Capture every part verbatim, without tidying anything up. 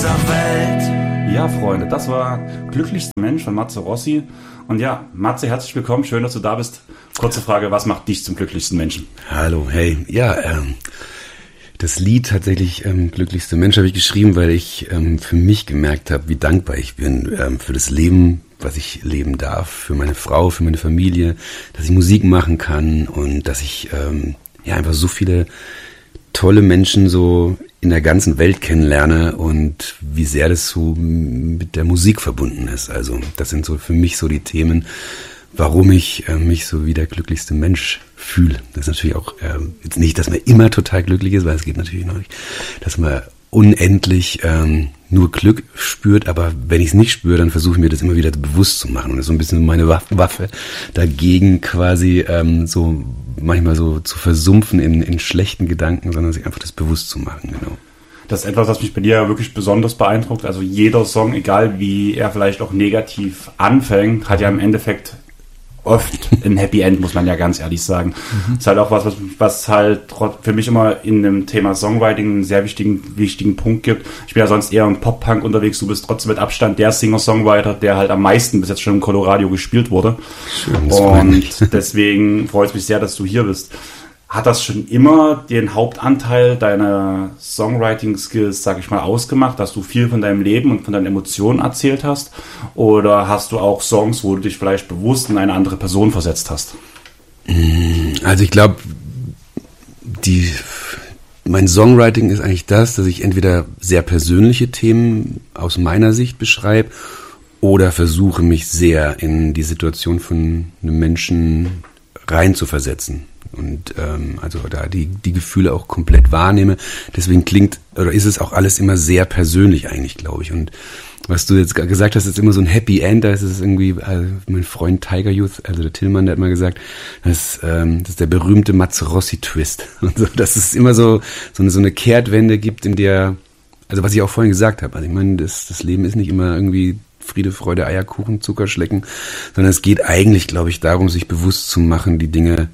dieser Welt. Ja, Freunde, das war Glücklichster Mensch von Matze Rossi. Und ja, Matze, herzlich willkommen, schön, dass du da bist. Kurze Frage, was macht dich zum glücklichsten Menschen? Hallo, hey, ja, ähm, das Lied tatsächlich ähm, Glücklichster Mensch habe ich geschrieben, weil ich ähm, für mich gemerkt habe, wie dankbar ich bin ähm, für das Leben, was ich leben darf, für meine Frau, für meine Familie, dass ich Musik machen kann und dass ich ähm, ja einfach so viele tolle Menschen so in der ganzen Welt kennenlerne und wie sehr das so mit der Musik verbunden ist. Also das sind so für mich so die Themen, warum ich äh, mich so wie der glücklichste Mensch fühle. Das ist natürlich auch äh, jetzt nicht, dass man immer total glücklich ist, weil es geht natürlich noch nicht, dass man unendlich ähm, nur Glück spürt, aber wenn ich es nicht spüre, dann versuche ich mir das immer wieder bewusst zu machen. Und das ist so ein bisschen meine Waffe dagegen, quasi ähm, so manchmal so zu versumpfen in, in schlechten Gedanken, sondern sich einfach das bewusst zu machen, genau. Das ist etwas, was mich bei dir wirklich besonders beeindruckt. Also jeder Song, egal wie er vielleicht auch negativ anfängt, hat ja im Endeffekt oft ein Happy End, muss man ja ganz ehrlich sagen. Mhm. Ist halt auch was, was, was halt für mich immer in dem Thema Songwriting einen sehr wichtigen, wichtigen Punkt gibt. Ich bin ja sonst eher im Pop-Punk unterwegs. Du bist trotzdem mit Abstand der Singer-Songwriter, der halt am meisten bis jetzt schon im Colorado gespielt wurde. Schön, und deswegen freut es mich sehr, dass du hier bist. Hat das schon immer den Hauptanteil deiner Songwriting-Skills, sag ich mal, ausgemacht, dass du viel von deinem Leben und von deinen Emotionen erzählt hast? Oder hast du auch Songs, wo du dich vielleicht bewusst in eine andere Person versetzt hast? Also ich glaube, die mein Songwriting ist eigentlich das, dass ich entweder sehr persönliche Themen aus meiner Sicht beschreibe oder versuche, mich sehr in die Situation von einem Menschen reinzuversetzen. Und ähm, also da die die Gefühle auch komplett wahrnehme. Deswegen klingt oder ist es auch alles immer sehr persönlich eigentlich, glaube ich. Und was du jetzt gesagt hast, ist immer so ein Happy End. Da ist es irgendwie, also mein Freund Tiger Youth, also der Tillmann, der hat mal gesagt, das, ähm, das ist der berühmte Matze Rossi Twist. Und so, dass es immer so so eine, so eine Kehrtwende gibt, in der, also was ich auch vorhin gesagt habe. Also ich meine, das das Leben ist nicht immer irgendwie Friede, Freude, Eierkuchen, Zuckerschlecken, sondern es geht eigentlich, glaube ich, darum, sich bewusst zu machen, die Dinge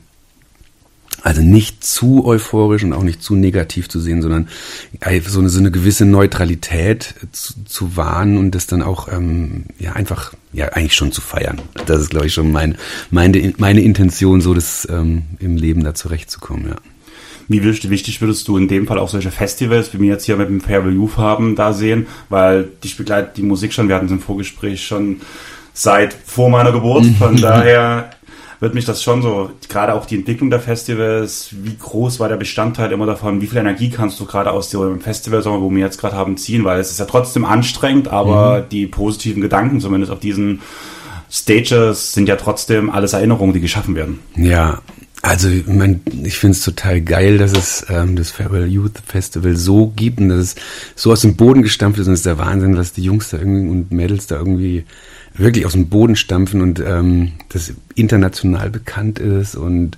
also nicht zu euphorisch und auch nicht zu negativ zu sehen, sondern so eine, so eine gewisse Neutralität zu, zu wahren und das dann auch ähm, ja einfach ja eigentlich schon zu feiern. Das ist, glaube ich, schon mein, meine meine Intention, so das ähm, im Leben da zurechtzukommen. Ja. Wie wichtig würdest du in dem Fall auch solche Festivals, wie wir jetzt hier mit dem Farewell Youth haben, da sehen? Weil dich begleitet die Musik schon, wir hatten es im Vorgespräch schon seit vor meiner Geburt, von daher wird mich das schon so, gerade auch die Entwicklung der Festivals, wie groß war der Bestandteil immer davon, wie viel Energie kannst du gerade aus dem Festival, wo wir jetzt gerade haben, ziehen, weil es ist ja trotzdem anstrengend, aber mhm. die positiven Gedanken, zumindest auf diesen Stages, sind ja trotzdem alles Erinnerungen, die geschaffen werden. Ja, also ich meine, ich finde es total geil, dass es ähm, das Farewell Youth Festival so gibt und dass es so aus dem Boden gestampft ist und es ist der Wahnsinn, was die Jungs da irgendwie und Mädels da irgendwie wirklich aus dem Boden stampfen und ähm, das international bekannt ist und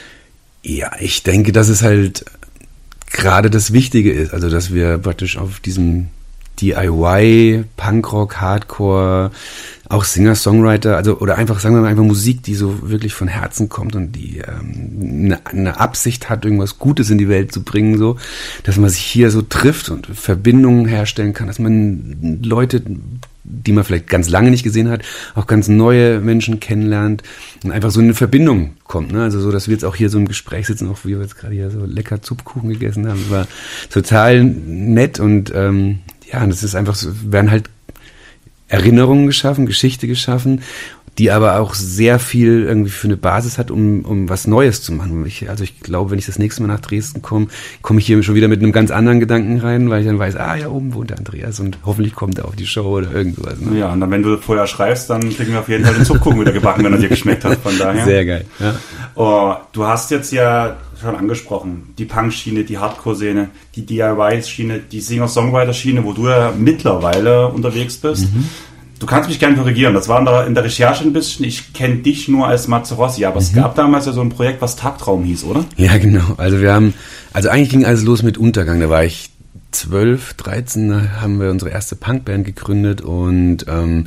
ja, ich denke, dass es halt gerade das Wichtige ist, also dass wir praktisch auf diesem D I Y, Punkrock, Hardcore, auch Singer-Songwriter, also oder einfach, sagen wir mal, einfach Musik, die so wirklich von Herzen kommt und die ähm, eine, eine Absicht hat, irgendwas Gutes in die Welt zu bringen, so, dass man sich hier so trifft und Verbindungen herstellen kann, dass man Leute, die man vielleicht ganz lange nicht gesehen hat, auch ganz neue Menschen kennenlernt und einfach so in eine Verbindung kommt, ne? Also so, dass wir jetzt auch hier so im Gespräch sitzen, auch wie wir jetzt gerade hier so lecker Zupfkuchen gegessen haben, das war total nett und ähm, ja, das ist einfach so, werden halt Erinnerungen geschaffen, Geschichte geschaffen, die aber auch sehr viel irgendwie für eine Basis hat, um um was Neues zu machen. Ich, also ich glaube, wenn ich das nächste Mal nach Dresden komme, komme ich hier schon wieder mit einem ganz anderen Gedanken rein, weil ich dann weiß, ah ja, oben wohnt der Andreas und hoffentlich kommt er auf die Show oder irgendwas. Ne? Ja, und dann, wenn du vorher schreibst, dann kriegen wir auf jeden Fall den Zupfkuchen wieder gebacken, wenn er dir geschmeckt hat. Von daher. Sehr geil. Ja. Oh, du hast jetzt ja schon angesprochen, die Punk-Schiene, die Hardcore-Szene, die D I Y-Schiene, die Singer-Songwriter-Schiene, wo du ja mittlerweile unterwegs bist. Mhm. Du kannst mich gerne korrigieren, das war in der, in der Recherche ein bisschen, ich kenne dich nur als Matze Rossi, aber mhm. es gab damals ja so ein Projekt, was Tagtraum hieß, oder? Ja, genau, also wir haben, also eigentlich ging alles los mit Untergang, da war ich zwölf, dreizehn, haben wir unsere erste Punkband gegründet und ähm,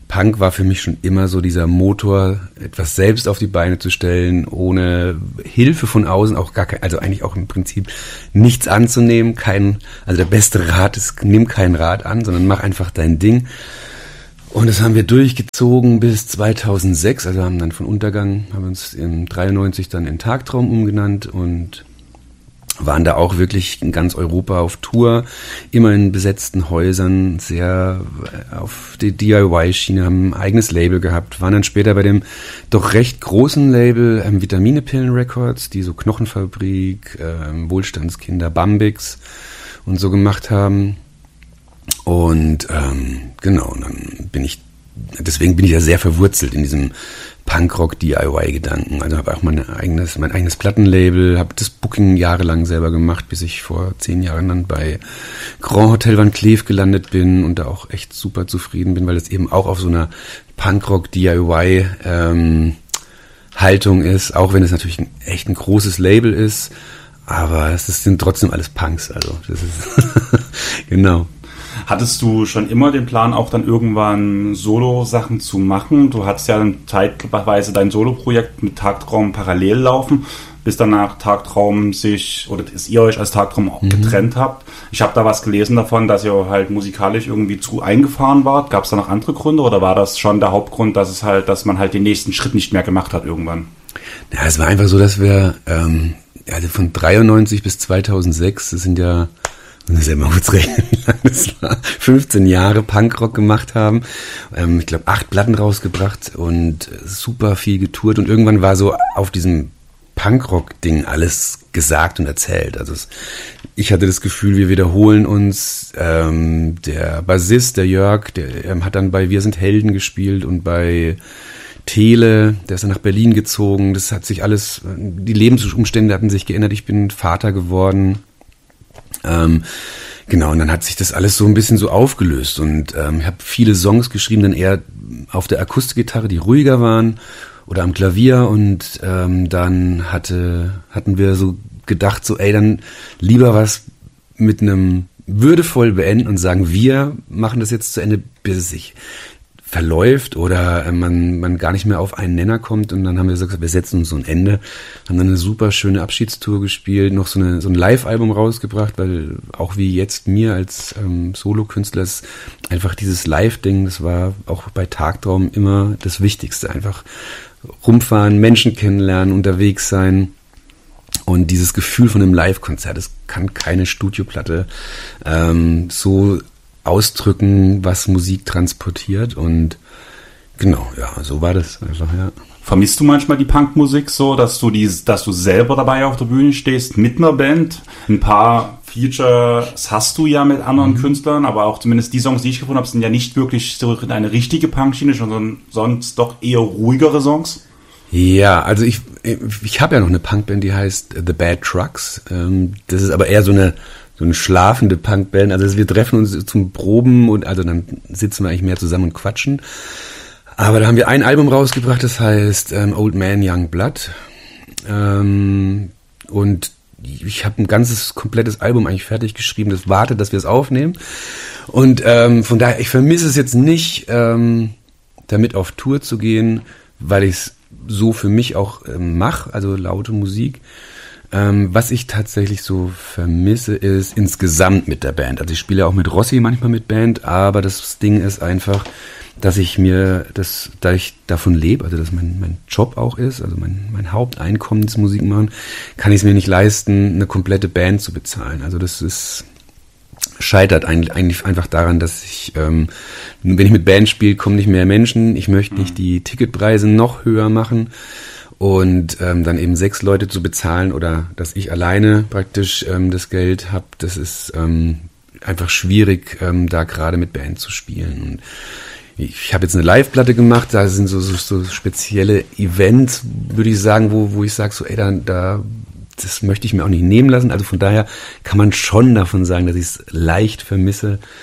Punk war für mich schon immer so dieser Motor, etwas selbst auf die Beine zu stellen, ohne Hilfe von außen, auch gar kein, also eigentlich auch im Prinzip nichts anzunehmen, kein, also der beste Rat ist, nimm keinen Rat an, sondern mach einfach dein Ding. Und das haben wir durchgezogen bis zweitausendsechs, also haben dann von Untergang, haben uns im dreiundneunzig dann in Tagtraum umgenannt und waren da auch wirklich in ganz Europa auf Tour, immer in besetzten Häusern, sehr auf die D I Y-Schiene, haben ein eigenes Label gehabt, waren dann später bei dem doch recht großen Label ähm, Vitaminepillen Records, die so Knochenfabrik, ähm, Wohlstandskinder, Bambix und so gemacht haben. Und ähm, genau, dann bin ich, deswegen bin ich ja sehr verwurzelt in diesem Punkrock-D I Y-Gedanken. Also habe auch mein eigenes, mein eigenes Plattenlabel, habe das Booking jahrelang selber gemacht, bis ich vor zehn Jahren dann bei Grand Hotel Van Cleef gelandet bin und da auch echt super zufrieden bin, weil es eben auch auf so einer Punkrock-D I Y ähm, Haltung ist, auch wenn es natürlich ein, echt ein großes Label ist, aber es sind trotzdem alles Punks, also das ist genau. Hattest du schon immer den Plan, auch dann irgendwann Solo-Sachen zu machen? Du hattest ja dann zeitweise dein Solo-Projekt mit Tagtraum parallel laufen, bis danach Tagtraum sich, oder dass ihr euch als Tagtraum auch mhm. getrennt habt. Ich habe da was gelesen davon, dass ihr halt musikalisch irgendwie zu eingefahren wart. Gab es da noch andere Gründe oder war das schon der Hauptgrund, dass es halt, dass man halt den nächsten Schritt nicht mehr gemacht hat irgendwann? Ja, es war einfach so, dass wir ähm, also von dreiundneunzig bis zweitausendsechs, das sind ja Ich muss ja mal kurz rechnen, wie lange das war. fünfzehn Jahre Punkrock gemacht haben. Ähm, ich glaube, acht Platten rausgebracht und super viel getourt. Und irgendwann war so auf diesem Punkrock-Ding alles gesagt und erzählt. Also es, ich hatte das Gefühl, wir wiederholen uns. Ähm, der Bassist, der Jörg, der ähm, hat dann bei Wir sind Helden gespielt und bei Tele, der ist dann nach Berlin gezogen. Das hat sich alles, die Lebensumstände hatten sich geändert. Ich bin Vater geworden. Ähm, genau, und dann hat sich das alles so ein bisschen so aufgelöst und ähm, ich habe viele Songs geschrieben, dann eher auf der Akustikgitarre, die ruhiger waren oder am Klavier und ähm, dann hatte, hatten wir so gedacht, so ey, dann lieber was mit einem würdevoll beenden und sagen, wir machen das jetzt zu Ende, bis es sich verläuft oder man man gar nicht mehr auf einen Nenner kommt und dann haben wir gesagt, wir setzen uns so ein Ende, haben dann eine super schöne Abschiedstour gespielt, noch so eine so ein Live-Album rausgebracht, weil auch wie jetzt mir als ähm, Solo-Künstler ist einfach dieses Live-Ding, das war auch bei Tagtraum immer das Wichtigste, einfach rumfahren, Menschen kennenlernen, unterwegs sein. Und dieses Gefühl von einem Live-Konzert, das kann keine Studioplatte ähm, so ausdrücken, was Musik transportiert und genau, ja, so war das einfach, ja. Vermisst du manchmal die Punkmusik so, dass du die, dass du selber dabei auf der Bühne stehst mit einer Band? Ein paar Features hast du ja mit anderen mhm. Künstlern, aber auch zumindest die Songs, die ich gefunden habe, sind ja nicht wirklich so eine richtige Punkschiene, sondern sonst doch eher ruhigere Songs. Ja, also ich ich habe ja noch eine Punkband, die heißt The Bad Trucks. Das ist aber eher so eine so eine schlafende Punkband. Also wir treffen uns zum Proben und also dann sitzen wir eigentlich mehr zusammen und quatschen. Aber da haben wir ein Album rausgebracht, das heißt ähm, Old Man Young Blood. Ähm, und ich habe ein ganzes, komplettes Album eigentlich fertig geschrieben, das wartet, dass wir es aufnehmen. Und ähm, von daher, ich vermisse es jetzt nicht, ähm, damit auf Tour zu gehen, weil ich es so für mich auch ähm, mache, also laute Musik. Ähm, was ich tatsächlich so vermisse, ist insgesamt mit der Band. Also ich spiele auch mit Rossi manchmal mit Band, aber das Ding ist einfach, dass ich mir, das, da ich davon lebe, also dass mein, mein Job auch ist, also mein, mein Haupteinkommen ist Musik machen, kann ich es mir nicht leisten, eine komplette Band zu bezahlen. Also das ist scheitert eigentlich einfach daran, dass ich, ähm, wenn ich mit Band spiele, kommen nicht mehr Menschen. Ich möchte nicht die Ticketpreise noch höher machen. Und ähm, dann eben sechs Leute zu bezahlen oder dass ich alleine praktisch ähm, das Geld habe, das ist ähm, einfach schwierig, ähm, da gerade mit Band zu spielen. Und ich habe jetzt eine Live-Platte gemacht, da sind so, so, so spezielle Events, würde ich sagen, wo, wo ich sage, so, ey, da, da, das möchte ich mir auch nicht nehmen lassen. Also von daher kann man schon davon sagen, dass ich es leicht vermisse.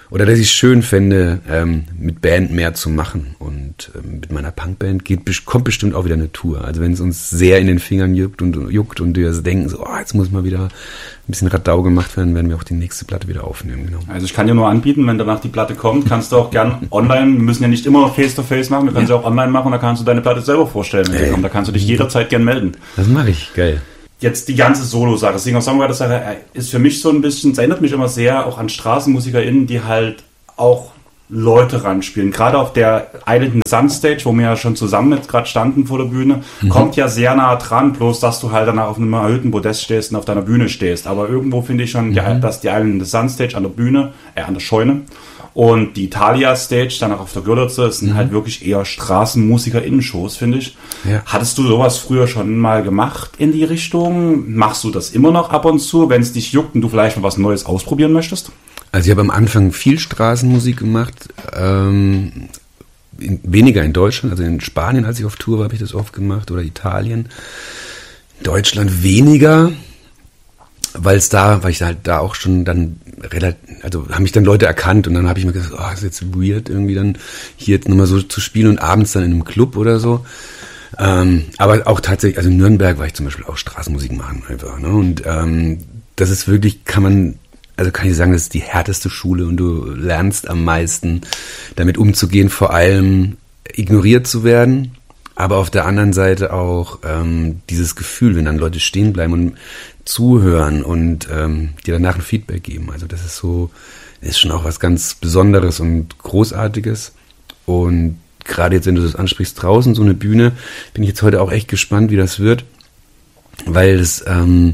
oder dass ich es schön fände, ähm, mit Band mehr zu machen. Und ähm, mit meiner Punkband geht, kommt bestimmt auch wieder eine Tour. Also wenn es uns sehr in den Fingern juckt und juckt und wir denken, so, oh, jetzt muss mal wieder ein bisschen Radau gemacht werden, werden wir auch die nächste Platte wieder aufnehmen. Genau. Also ich kann dir nur anbieten, wenn danach die Platte kommt, kannst du auch gern online, wir müssen ja nicht immer Face-to-Face machen, wir können ja. sie auch online machen und da kannst du deine Platte selber vorstellen. Wenn sie kommt. Da kannst du dich jederzeit gern melden. Das mache ich, geil. Jetzt die ganze Solo-Sache, Singer-Songwriter-Sache ist für mich so ein bisschen, es erinnert mich immer sehr auch an StraßenmusikerInnen, die halt auch Leute ranspielen. Gerade auf der Island in the Sun Stage, wo wir ja schon zusammen jetzt gerade standen vor der Bühne, mhm. kommt ja sehr nah dran, bloß dass du halt danach auf einem erhöhten Podest stehst und auf deiner Bühne stehst. Aber irgendwo finde ich schon, mhm. dass die Island in the Sun Stage an der Bühne, äh, an der Scheune und die Italia Stage danach auf der Görlitze sind mhm. halt wirklich eher StraßenmusikerInnen-Shows, finde ich. Ja. Hattest du sowas früher schon mal gemacht in die Richtung? Machst du das immer noch ab und zu, wenn es dich juckt und du vielleicht mal was Neues ausprobieren möchtest? Also ich habe am Anfang viel Straßenmusik gemacht, ähm, in, weniger in Deutschland, also in Spanien, als ich auf Tour war, habe ich das oft gemacht, oder Italien. In Deutschland weniger, weil es da, weil ich halt da auch schon dann relativ, also haben mich dann Leute erkannt und dann habe ich mir gedacht, oh, ist jetzt weird irgendwie dann hier jetzt nochmal so zu spielen und abends dann in einem Club oder so. Ähm, aber auch tatsächlich, also in Nürnberg war ich zum Beispiel auch Straßenmusik machen einfach, ne? Und ähm, das ist wirklich, kann man Also kann ich sagen, das ist die härteste Schule und du lernst am meisten damit umzugehen, vor allem ignoriert zu werden, aber auf der anderen Seite auch ähm, dieses Gefühl, wenn dann Leute stehen bleiben und zuhören und ähm, dir danach ein Feedback geben. Also das ist so, ist schon auch was ganz Besonderes und Großartiges. Und gerade jetzt, wenn du das ansprichst, draußen so eine Bühne, bin ich jetzt heute auch echt gespannt, wie das wird, weil es ähm,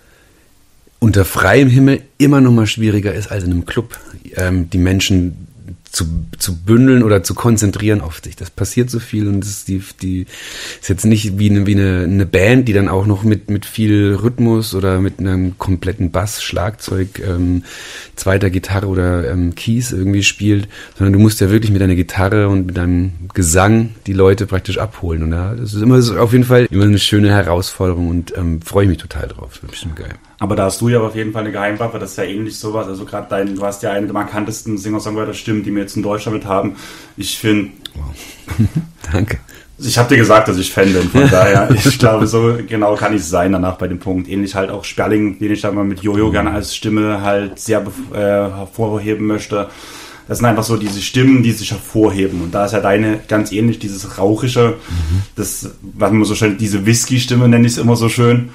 unter freiem Himmel immer noch mal schwieriger ist als in einem Club, ähm, die Menschen zu, zu bündeln oder zu konzentrieren auf sich. Das passiert so viel und das ist, die, die, ist jetzt nicht wie, eine, wie eine, eine Band, die dann auch noch mit, mit viel Rhythmus oder mit einem kompletten Bass, Schlagzeug, ähm, zweiter Gitarre oder ähm, Keys irgendwie spielt, sondern du musst ja wirklich mit deiner Gitarre und mit deinem Gesang die Leute praktisch abholen. Und ja, das ist immer das ist auf jeden Fall immer eine schöne Herausforderung und ähm, freue ich mich total drauf. Das ist bestimmt geil. Aber da hast du ja auf jeden Fall eine Geheimwaffe, das ist ja ähnlich sowas. Also gerade dein, du hast ja eine der markantesten Singer-Songwriter-Stimmen, die wir jetzt in Deutschland mit haben. Ich finde... Wow. Danke. Ich habe dir gesagt, dass ich Fan bin, von daher, ich glaube, so genau kann ich sein danach bei dem Punkt. Ähnlich halt auch Sperling, den ich da mal mit Jojo gerne als Stimme halt sehr äh, hervorheben möchte. Das sind einfach so diese Stimmen, die sich hervorheben. Und da ist ja deine ganz ähnlich, dieses Rauchische, mhm. das, was man so schön, diese Whisky-Stimme nenne ich es immer so schön.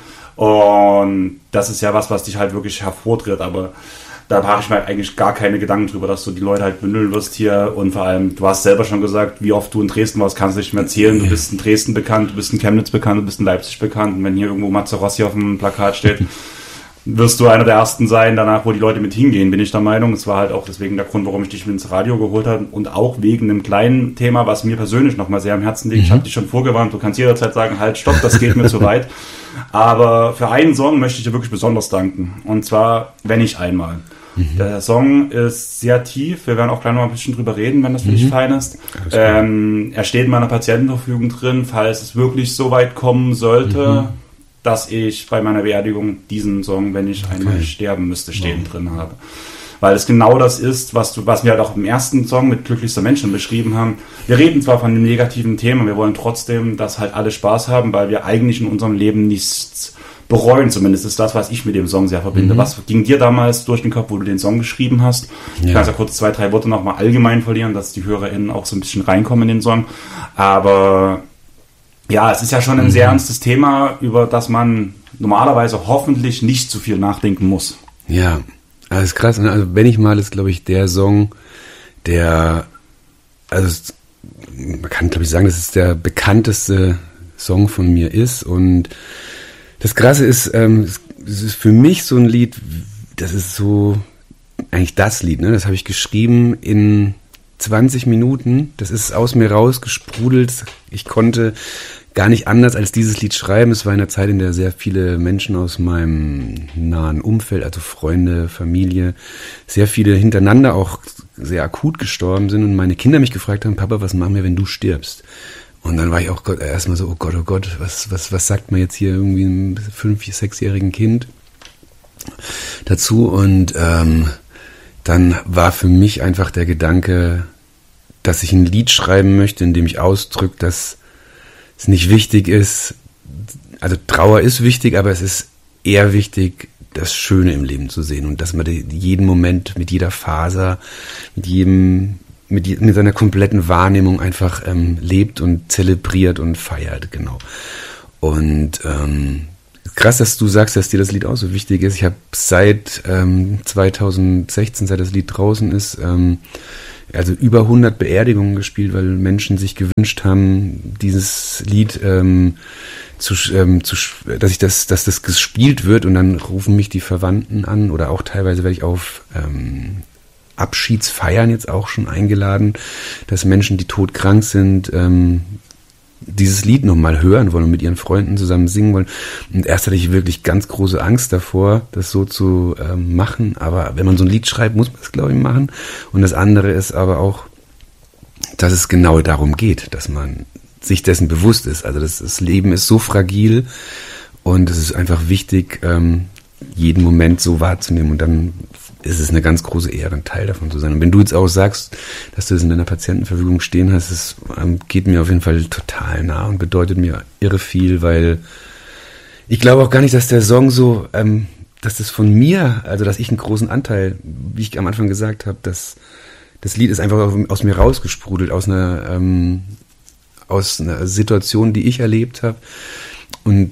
Und das ist ja was, was dich halt wirklich hervortritt, aber da mache ich mir eigentlich gar keine Gedanken drüber, dass du die Leute halt bündeln wirst hier und vor allem, du hast selber schon gesagt, wie oft du in Dresden warst, kannst du nicht mehr erzählen, du bist in Dresden bekannt, du bist in Chemnitz bekannt, du bist in Leipzig bekannt und wenn hier irgendwo Mazzarossi auf dem Plakat steht, wirst du einer der Ersten sein, danach, wo die Leute mit hingehen, bin ich der Meinung. Es war halt auch deswegen der Grund, warum ich dich mit ins Radio geholt habe und auch wegen einem kleinen Thema, was mir persönlich nochmal sehr am Herzen liegt. Mhm. Ich habe dich schon vorgewarnt, du kannst jederzeit sagen, halt, stopp, das geht mir zu weit. Aber für einen Song möchte ich dir wirklich besonders danken. Und zwar, Wenn ich einmal. Mhm. Der Song ist sehr tief. Wir werden auch gleich noch ein bisschen drüber reden, wenn das für mhm. dich fein ist. Ähm, er steht in meiner Patientenverfügung drin, falls es wirklich so weit kommen sollte, mhm. dass ich bei meiner Beerdigung diesen Song, Wenn ich einmal okay. sterben müsste, stehen wow. drin habe. Weil es genau das ist, was du, was wir halt auch im ersten Song mit Glücklichster Menschen beschrieben haben. Wir reden zwar von einem negativen Thema, wir wollen trotzdem, dass halt alle Spaß haben, weil wir eigentlich in unserem Leben nichts bereuen. Zumindest ist das, was ich mit dem Song sehr verbinde. Mhm. Was ging dir damals durch den Kopf, wo du den Song geschrieben hast? Ja. Ich kann ja kurz zwei, drei Worte nochmal allgemein verlieren, dass die HörerInnen auch so ein bisschen reinkommen in den Song. Aber ja, es ist ja schon ein mhm. sehr ernstes Thema, über das man normalerweise hoffentlich nicht zu viel nachdenken muss. Ja, das ist krass. Also wenn ich mal, ist glaube ich der Song, der, also es, man kann glaube ich sagen, dass es der bekannteste Song von mir ist. Und das Krasse ist, ähm, es, es ist für mich so ein Lied, das ist so eigentlich das Lied, ne? Das habe ich geschrieben in zwanzig Minuten. Das ist aus mir rausgesprudelt. Ich konnte gar nicht anders als dieses Lied schreiben. Es war in einer Zeit, in der sehr viele Menschen aus meinem nahen Umfeld, also Freunde, Familie, sehr viele hintereinander auch sehr akut gestorben sind und meine Kinder mich gefragt haben, Papa, was machen wir, wenn du stirbst? Und dann war ich auch erstmal so, oh Gott, oh Gott, was, was, was sagt man jetzt hier irgendwie einem fünf-, sechsjährigen Kind dazu? Und ähm, dann war für mich einfach der Gedanke, dass ich ein Lied schreiben möchte, in dem ich ausdrücke, dass es nicht wichtig ist, also Trauer ist wichtig, aber es ist eher wichtig, das Schöne im Leben zu sehen und dass man jeden Moment mit jeder Faser, mit jedem, mit, je, mit seiner kompletten Wahrnehmung einfach ähm, lebt und zelebriert und feiert, genau. Und ähm, krass, dass du sagst, dass dir das Lied auch so wichtig ist. Ich habe seit ähm, zweitausendsechzehn, seit das Lied draußen ist, ähm, also über hundert Beerdigungen gespielt, weil Menschen sich gewünscht haben, dieses Lied ähm, zu, ähm, zu, dass ich das, dass das gespielt wird, und dann rufen mich die Verwandten an, oder auch teilweise werde ich auf ähm, Abschiedsfeiern jetzt auch schon eingeladen, dass Menschen, die todkrank sind, ähm, dieses Lied nochmal hören wollen und mit ihren Freunden zusammen singen wollen. Und erst hatte ich wirklich ganz große Angst davor, das so zu ähm, machen. Aber wenn man so ein Lied schreibt, muss man es, glaube ich, machen. Und das andere ist aber auch, dass es genau darum geht, dass man sich dessen bewusst ist. Also das, das Leben ist so fragil, und es ist einfach wichtig, ähm, jeden Moment so wahrzunehmen, und dann ist es eine ganz große Ehre, ein Teil davon zu sein. Und wenn du jetzt auch sagst, dass du das in deiner Patientenverfügung stehen hast, das ähm, geht mir auf jeden Fall total nah und bedeutet mir irre viel, weil ich glaube auch gar nicht, dass der Song so, ähm, dass das von mir, also dass ich einen großen Anteil, wie ich am Anfang gesagt habe, dass das Lied ist einfach aus mir rausgesprudelt, aus einer, ähm, aus einer Situation, die ich erlebt habe. Und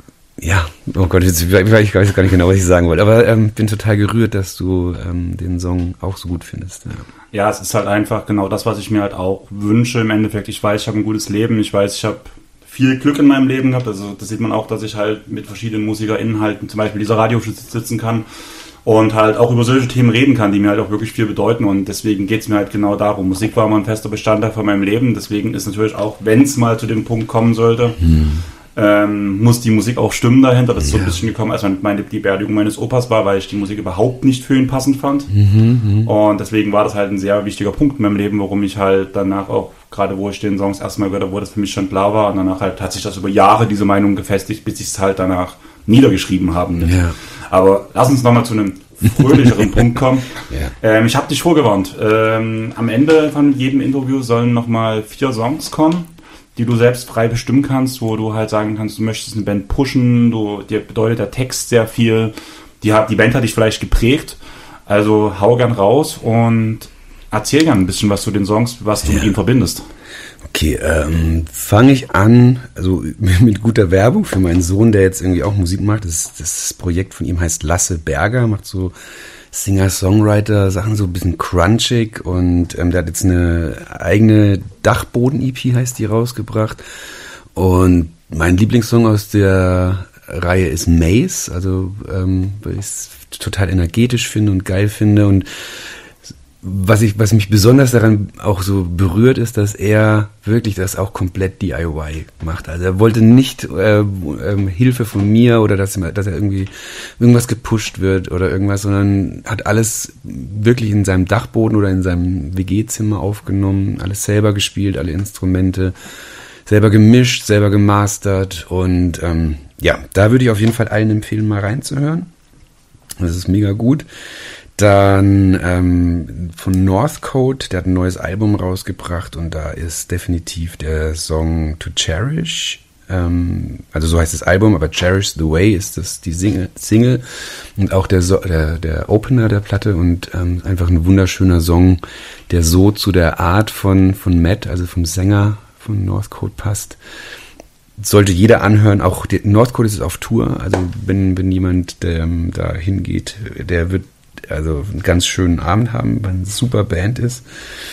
ja, oh Gott, jetzt, ich weiß gar nicht genau, was ich sagen wollte, aber ähm, bin total gerührt, dass du ähm, den Song auch so gut findest. Ja. Ja, es ist halt einfach genau das, was ich mir halt auch wünsche im Endeffekt. Ich weiß, ich habe ein gutes Leben, ich weiß, ich habe viel Glück in meinem Leben gehabt, also das sieht man auch, dass ich halt mit verschiedenen MusikerInnen halt zum Beispiel dieser Radioshow sitzen kann und halt auch über solche Themen reden kann, die mir halt auch wirklich viel bedeuten, und deswegen geht's mir halt genau darum. Musik war immer ein fester Bestandteil von meinem Leben, deswegen ist natürlich auch, wenn es mal zu dem Punkt kommen sollte, hm. Ähm, muss die Musik auch stimmen dahinter. Das ist ja so ein bisschen gekommen, als meine, die Beerdigung meines Opas war, weil ich die Musik überhaupt nicht für ihn passend fand. Mhm, und deswegen war das halt ein sehr wichtiger Punkt in meinem Leben, warum ich halt danach auch, gerade wo ich den Songs erstmal gehört habe, wo das für mich schon klar war, und danach halt hat sich das über Jahre, diese Meinung gefestigt, bis ich es halt danach niedergeschrieben haben. Ja. Aber lass uns nochmal zu einem fröhlicheren Punkt kommen. Ja. Ähm, ich habe dich vorgewarnt. Ähm, am Ende von jedem Interview sollen nochmal vier Songs kommen, die du selbst frei bestimmen kannst, wo du halt sagen kannst, du möchtest eine Band pushen, du, dir bedeutet der Text sehr viel, die, hat, die Band hat dich vielleicht geprägt, also hau gern raus und erzähl gern ein bisschen was zu den Songs, was du ja. mit ihnen verbindest. Okay, ähm, fange ich an, also mit guter Werbung für meinen Sohn, der jetzt irgendwie auch Musik macht. Das, das Projekt von ihm heißt Lasse Berger, macht so Singer-Songwriter-Sachen, so ein bisschen crunchig, und ähm, der hat jetzt eine eigene Dachboden-E P, heißt die, rausgebracht. Und mein Lieblingssong aus der Reihe ist Maze, also ähm, weil ich es total energetisch finde und geil finde. Und was ich, was mich besonders daran auch so berührt, ist, dass er wirklich das auch komplett D I Y macht. Also er wollte nicht äh, äh, Hilfe von mir oder dass, dass er irgendwie irgendwas gepusht wird oder irgendwas, sondern hat alles wirklich in seinem Dachboden oder in seinem W G-Zimmer aufgenommen, alles selber gespielt, alle Instrumente selber gemischt, selber gemastert, und ähm, ja, da würde ich auf jeden Fall allen empfehlen, mal reinzuhören. Das ist mega gut. Dann ähm, von Northcote, der hat ein neues Album rausgebracht, und da ist definitiv der Song To Cherish, ähm, also so heißt das Album, aber Cherish the Way ist das die Single, Single und auch der, so- der, der Opener der Platte, und ähm, einfach ein wunderschöner Song, der so zu der Art von, von Matt, also vom Sänger von Northcote, passt. Sollte jeder anhören, auch die, Northcote ist auf Tour, also wenn, wenn jemand der, da hingeht, der wird also einen ganz schönen Abend haben, weil eine super Band ist.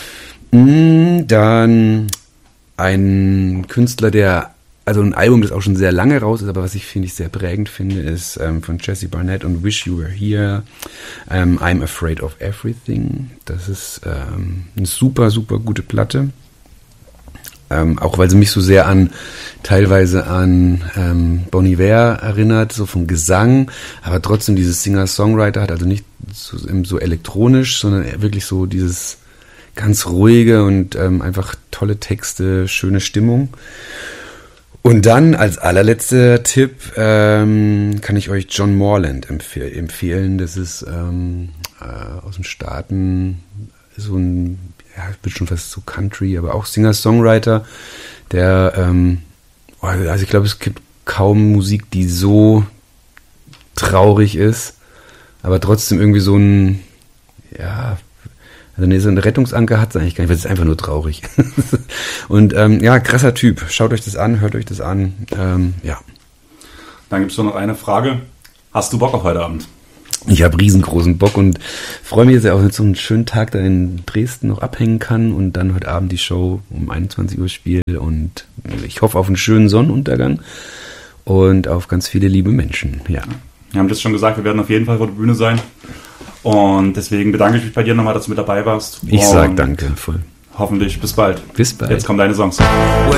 Dann ein Künstler, der, also ein Album, das auch schon sehr lange raus ist, aber was ich, finde ich, sehr prägend finde, ist ähm, von Jesse Barnett und Wish You Were Here, ähm, I'm Afraid of Everything. Das ist ähm, eine super, super gute Platte. Ähm, auch weil sie mich so sehr an, teilweise an ähm, Bon Iver erinnert, so vom Gesang, aber trotzdem dieses Singer-Songwriter hat, also nicht so, so elektronisch, sondern wirklich so dieses ganz ruhige und ähm, einfach tolle Texte, schöne Stimmung. Und dann als allerletzter Tipp ähm, kann ich euch John Morland empfehl- empfehlen. Das ist ähm, äh, aus den Staaten so ein, ja, ich bin schon fast so Country, aber auch Singer-Songwriter, der, ähm, also ich glaube, es gibt kaum Musik, die so traurig ist, aber trotzdem irgendwie so ein, ja, also nee, so ein Rettungsanker hat es eigentlich gar nicht, weil es ist einfach nur traurig. Und ähm, ja, krasser Typ. Schaut euch das an, hört euch das an. Ähm, ja. Dann gibt es noch eine Frage. Hast du Bock auf heute Abend? Ich habe riesengroßen Bock und freue mich, dass ich auch jetzt so einen schönen Tag da in Dresden noch abhängen kann und dann heute Abend die Show um einundzwanzig Uhr spiele. Und ich hoffe auf einen schönen Sonnenuntergang und auf ganz viele liebe Menschen. Ja. Wir haben das schon gesagt, wir werden auf jeden Fall vor der Bühne sein. Und deswegen bedanke ich mich bei dir nochmal, dass du mit dabei warst. Ich sag danke, voll. Hoffentlich bis bald. Bis bald. Jetzt kommen deine Songs. Well,